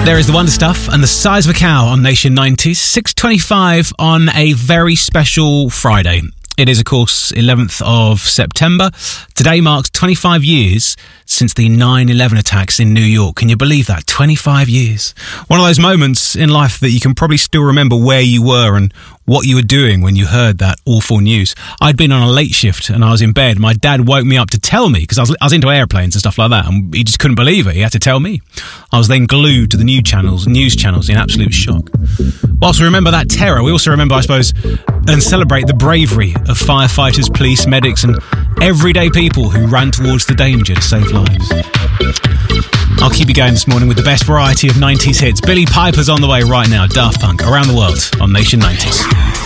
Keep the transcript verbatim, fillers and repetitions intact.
There is the Wonder Stuff and the Size of a Cow on Nation nineties, six twenty-five on a very special Friday. It is, of course, eleventh of September. Today marks twenty-five years since the nine eleven attacks in New York. Can you believe that? twenty-five years. One of those moments in life that you can probably still remember where you were and what you were doing when you heard that awful news. I'd been on a late shift and I was in bed. My dad woke me up to tell me, because I was, I was into airplanes and stuff like that, and he just couldn't believe it. He had to tell me. I was then glued to the news channels, news channels in absolute shock. Whilst we remember that terror, we also remember, I suppose, and celebrate the bravery of firefighters, police, medics, and everyday people who ran towards the danger to save lives. I'll keep you going this morning with the best variety of nineties hits. Billy Piper's on the way right now. Daft Punk, Around the World on Nation nineties.